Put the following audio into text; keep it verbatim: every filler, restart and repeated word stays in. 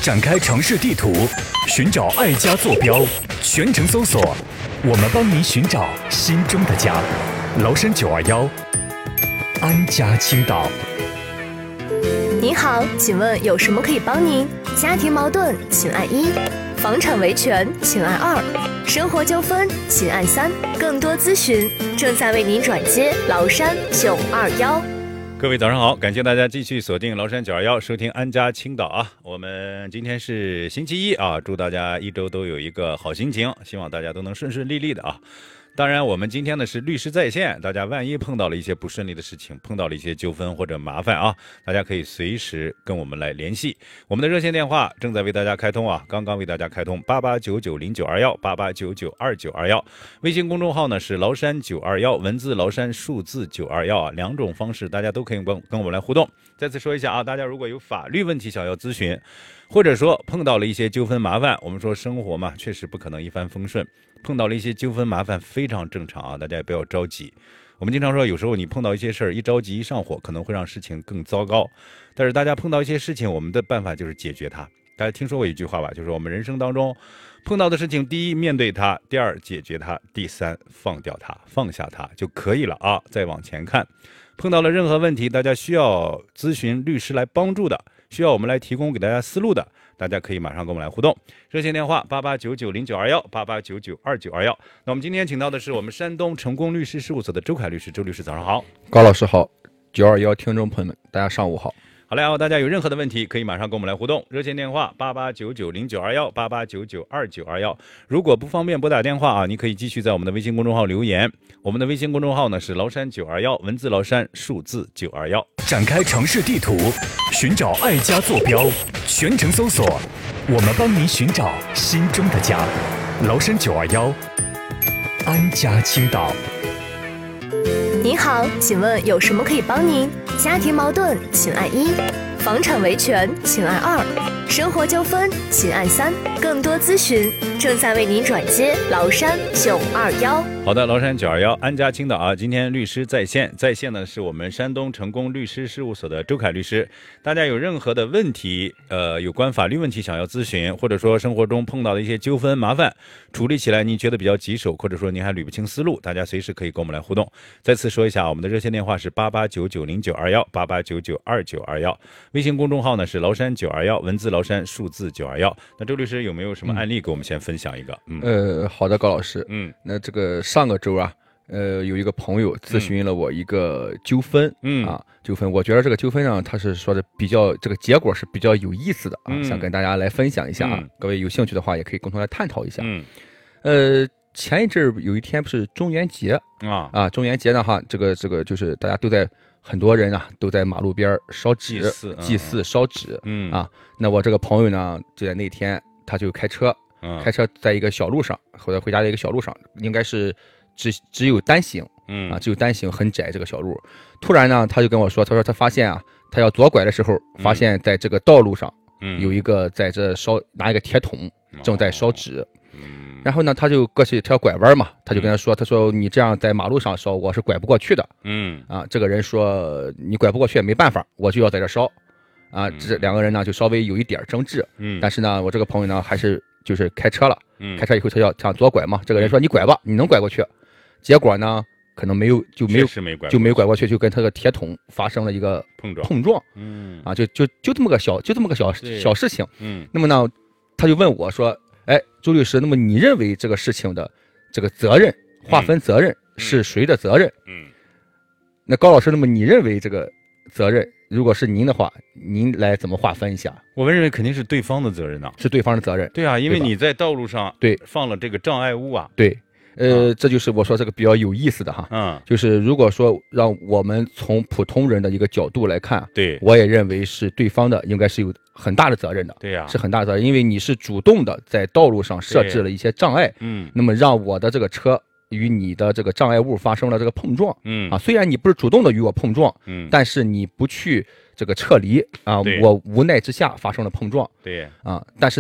展开城市地图，寻找爱家坐标，全程搜索，我们帮您寻找心中的家。崂山九二幺，安家青岛。 您好，请问有什么可以帮您？家庭矛盾，请按一；房产维权，请按二；生活纠纷，请按三。更多咨询正在为您转接崂山九二幺。 各位早上好，感谢大家继续锁定崂山九二幺，收听安家青岛啊。我们今天是星期一啊，祝大家一周都有一个好心情，希望大家都能顺顺利利的啊。当然我们今天呢是律师在线，大家万一碰到了一些不顺利的事情，碰到了一些纠纷或者麻烦啊，大家可以随时跟我们来联系。我们的热线电话正在为大家开通啊，刚刚为大家开通八八九九零九二幺 八八九九二九二幺，微信公众号呢是崂山九二幺，文字崂山，数字九二幺啊，两种方式大家都可以跟跟我们来互动。再次说一下啊，大家如果有法律问题想要咨询，或者说碰到了一些纠纷麻烦，我们说生活嘛，确实不可能一帆风顺，碰到了一些纠纷麻烦非常正常啊，大家也不要着急。我们经常说，有时候你碰到一些事儿，一着急一上火，可能会让事情更糟糕。但是大家碰到一些事情，我们的办法就是解决它。大家听说过一句话吧，就是我们人生当中碰到的事情，第一面对它，第二解决它，第三放掉它，放下它就可以了啊。再往前看，碰到了任何问题，大家需要咨询律师来帮助的，需要我们来提供给大家思路的，大家可以马上跟我们来互动。热线电话八八九九零九二幺 八八九九二九二幺。那我们今天请到的是我们山东成功律师事务所的周凯律师。周律师早上好。 高老师好，九二幺听众朋友们大家上午好。 好嘞，大家有任何的问题可以马上跟我们来互动。热线电话八八九九零九二幺 八八九九二九二幺。如果不方便拨打电话啊，你可以继续在我们的微信公众号留言。我们的微信公众号呢是崂山九二幺，文字崂山，数字九二幺。 展开城市地图，寻找爱家坐标，全程搜索，我们帮您寻找心中的家。崂山九二幺，安家青岛。 您好，请问有什么可以帮您？家庭矛盾，请按一；房产维权，请按二；生活纠纷，请按三。更多咨询正在为您转接崂山九二幺。 好的，崂山九二幺，安家青岛啊，今天律师在线，在线呢是我们山东成功律师事务所的周凯律师。大家有任何的问题，呃，有关法律问题想要咨询，或者说生活中碰到的一些纠纷麻烦，处理起来您觉得比较棘手，或者说您还捋不清思路，大家随时可以跟我们来互动。再次说一下，我们的热线电话是八八九九零九二幺 八八九九二九二幺，微信公众号呢是崂山九二幺，文字崂山，数字九二幺。那周律师有没有什么案例给我们先分享一个？ 嗯，呃，好的，高老师， 嗯， 那这个上个周啊，呃，有一个朋友咨询了我一个纠纷， 嗯啊，纠纷，我觉得这个纠纷呢，他是说的比较，这个结果是比较有意思的啊， 嗯、 想跟大家来分享一下啊、 嗯， 各位有兴趣的话也可以共同来探讨一下。 嗯， 呃。前一阵儿有一天不是中元节啊啊，中元节呢哈，这个这个就是大家都在很多人啊都在马路边烧纸、 祭祀、 祭祀烧纸， 嗯啊，那我这个朋友呢就在那天他就开车， 嗯、 开车在一个小路上或者回家的一个小路上，应该是只只有单行， 嗯啊，只有单行很窄这个小路，突然呢他就跟我说，他说他发现啊，他要左拐的时候，发现在这个道路上， 嗯， 有一个在这烧拿一个铁桶正在烧纸。 哦然后呢，他就过去，他要拐弯嘛，他就跟他说：“他说你这样在马路上烧，我是拐不过去的。” 嗯啊，这个人说：“你拐不过去也没办法，我就要在这烧。”啊，这两个人呢就稍微有一点争执。 嗯， 但是呢，我这个朋友呢还是就是开车了。 嗯， 开车以后他要想左拐嘛，这个人说：“你拐吧，你能拐过去。”结果呢，可能没有就没有就没有拐过去，就跟他个铁桶发生了一个碰撞。 碰撞。 嗯， 啊，就就就这么个小就这么个小小事情。 嗯， 那么呢，他就问我说。哎，周律师，那么你认为这个事情的这个责任划分责任是谁的责任？ 嗯， 那高老师，那么你认为这个责任，如果是您的话，您来怎么划分一下？ 我们认为肯定是对方的责任呐、啊， 是对方的责任。 对啊，因为你在道路上对放了这个障碍物啊。 对，呃、 啊， 这就是我说这个比较有意思的哈。 嗯， 就是如果说让我们从普通人的一个角度来看， 对， 我也认为是对方的应该是有很大的责任的。 对呀、啊， 是很大的责任，因为你是主动的在道路上设置了一些障碍， 嗯， 那么让我的这个车与你的这个障碍物发生了这个碰撞， 嗯啊，虽然你不是主动的与我碰撞， 嗯， 但是你不去这个撤离啊，我无奈之下发生了碰撞， 对啊，但是。